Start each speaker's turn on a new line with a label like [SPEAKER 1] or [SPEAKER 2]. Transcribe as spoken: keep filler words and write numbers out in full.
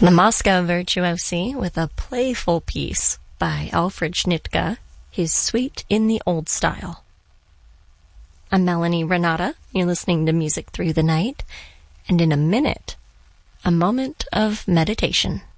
[SPEAKER 1] The Moscow Virtuosi with a playful piece by Alfred Schnittke, his Suite in the Old Style. I'm Melanie Renata. You're listening to Music Through the Night, and in a minute, a moment of meditation.